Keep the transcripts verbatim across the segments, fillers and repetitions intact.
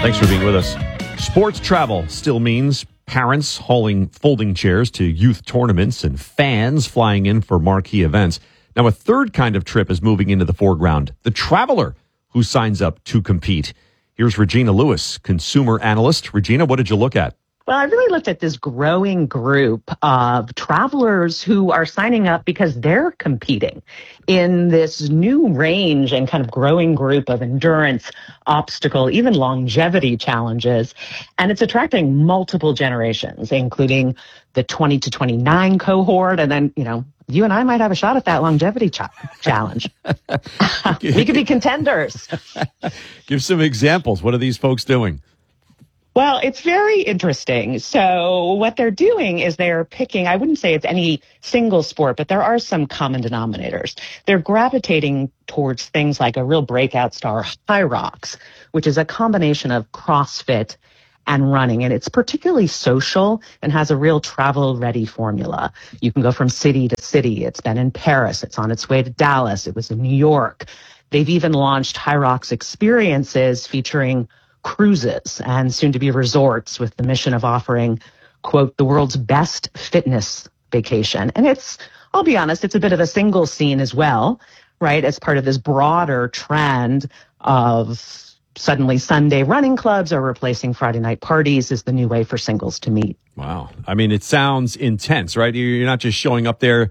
Thanks for being with us. Sports travel still means parents hauling folding chairs to youth tournaments and fans flying in for marquee events. Now, a third kind of trip is moving into the foreground, the traveler who signs up to compete. Here's Regina Lewis, consumer analyst. Regina, what did you look at? Well, I really looked at this growing group of travelers who are signing up because they're competing in this new range and kind of growing group of endurance, obstacle, even longevity challenges. And it's attracting multiple generations, including the twenty to twenty-nine cohort. And then, you know, you and I might have a shot at that longevity ch- challenge. We could be contenders. Give some examples. What are these folks doing? Well, it's very interesting. So what they're doing is they're picking, I wouldn't say it's any single sport, but there are some common denominators. They're gravitating towards things like a real breakout star, Hyrox, which is a combination of CrossFit and running. And it's particularly social and has a real travel-ready formula. You can go from city to city. It's been in Paris. It's on its way to Dallas. It was in New York. They've even launched Hyrox experiences featuring cruises and soon-to-be resorts with the mission of offering, quote, the world's best fitness vacation. And it's, I'll be honest, it's a bit of a single scene as well, right, as part of this broader trend of suddenly Sunday running clubs are replacing Friday night parties as the new way for singles to meet. Wow. I mean, it sounds intense, right? You're not just showing up there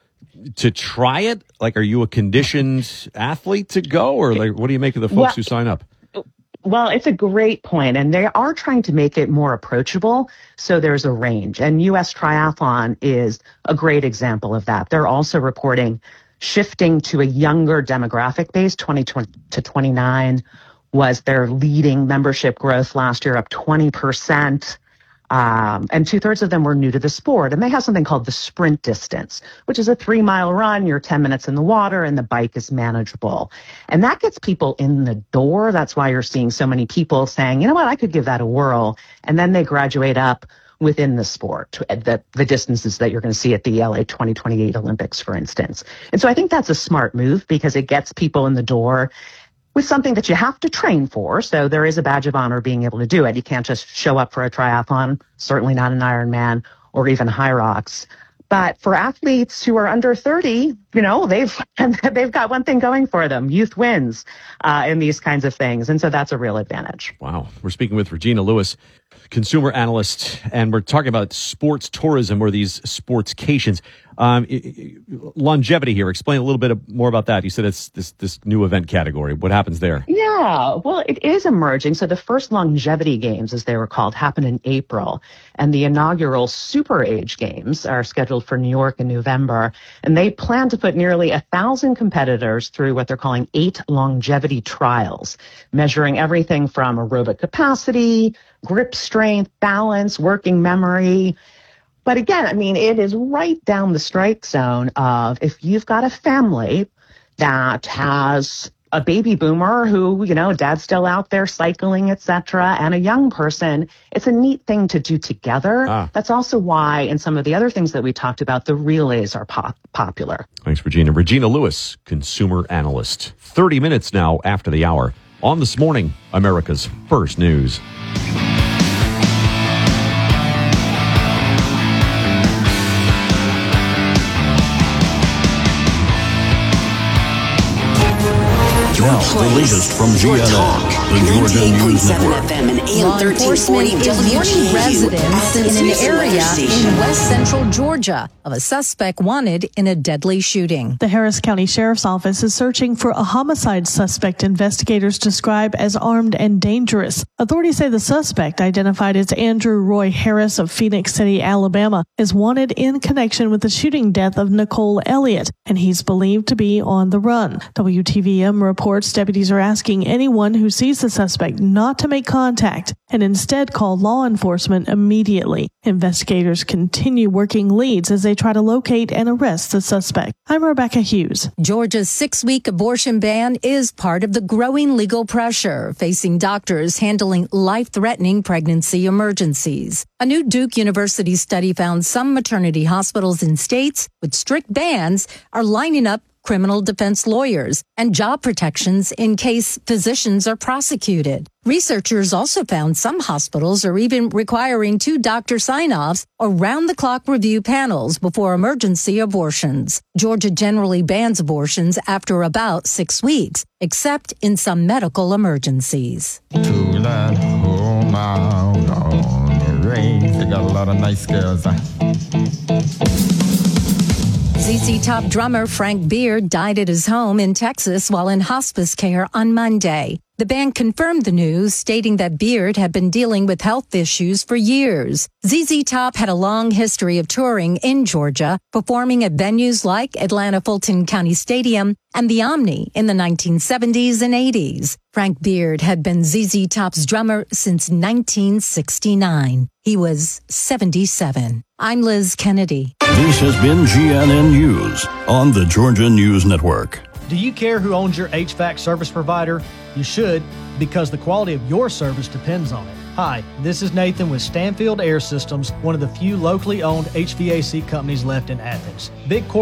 to try it. Like, are you a conditioned athlete to go, or like, what do you make of the folks well, who sign up? Well, it's a great point, and they are trying to make it more approachable, so there's a range. And U S Triathlon is a great example of that. They're also reporting shifting to a younger demographic base. twenty to twenty-nine was their leading membership growth last year, up twenty percent. Um, and two-thirds of them were new to the sport. And they have something called the sprint distance, which is a three-mile run. You're ten minutes in the water, and the bike is manageable. And that gets people in the door. That's why you're seeing so many people saying, you know what, I could give that a whirl. And then they graduate up within the sport, the, the distances that you're going to see at the L A twenty twenty-eight Olympics, for instance. And so I think that's a smart move because it gets people in the door with something that you have to train for. So there is a badge of honor being able to do it. You can't just show up for a triathlon, certainly not an Ironman or even Hyrox. But for athletes who are under thirty, you know, they've they've got one thing going for them. Youth wins uh, in these kinds of things. And so that's a real advantage. Wow. We're speaking with Regina Lewis, consumer analyst, and we're talking about sports tourism, or these sportscations. Um, longevity here. Explain a little bit more about that. You said it's this this new event category. What happens there? Yeah, well, it is emerging. So the first longevity games, as they were called, happened in April. And the inaugural Super Age Games are scheduled for New York in November. And they plan to put nearly a thousand competitors through what they're calling eight longevity trials, measuring everything from aerobic capacity, grip strength, balance, working memory. But again, I mean, it is right down the strike zone of if you've got a family that has a baby boomer who, you know, dad's still out there cycling, et cetera, and a young person, it's a neat thing to do together. Ah. That's also why in some of the other things that we talked about, the relays are pop- popular. Thanks, Regina. Regina Lewis, consumer analyst. thirty minutes now after the hour. On This Morning, America's First News. Now, the latest from G N N, the Georgia News Network. Law enforcement is warning residents in an area in west central Georgia of a suspect wanted in a deadly shooting. The Harris County Sheriff's Office is searching for a homicide suspect investigators describe as armed and dangerous. Authorities say the suspect, identified as Andrew Roy Harris of Phoenix City, Alabama, is wanted in connection with the shooting death of Nicole Elliott, and he's believed to be on the run. W T V M reports deputies are asking anyone who sees the suspect not to make contact and instead call law enforcement immediately. Investigators continue working leads as they try to locate and arrest the suspect. I'm Rebecca Hughes. Georgia's six-week abortion ban is part of the growing legal pressure facing doctors handling life-threatening pregnancy emergencies. A new Duke University study found some maternity hospitals in states with strict bans are lining up criminal defense lawyers, and job protections in case physicians are prosecuted. Researchers also found some hospitals are even requiring two doctor sign-offs or round-the-clock review panels before emergency abortions. Georgia generally bans abortions after about six weeks, except in some medical emergencies. To that home out on the range, they got a lot of nice girls. Z Z Top drummer Frank Beard died at his home in Texas while in hospice care on Monday. The band confirmed the news, stating that Beard had been dealing with health issues for years. Z Z Top had a long history of touring in Georgia, performing at venues like Atlanta Fulton County Stadium and the Omni in the nineteen seventies and eighties. Frank Beard had been Z Z Top's drummer since nineteen sixty-nine. He was seventy-seven. I'm Liz Kennedy. This has been G N N News on the Georgia News Network. Do you care who owns your H V A C service provider? You should, because the quality of your service depends on it. Hi, this is Nathan with Stanfield Air Systems, one of the few locally owned H V A C companies left in Athens. Big corp-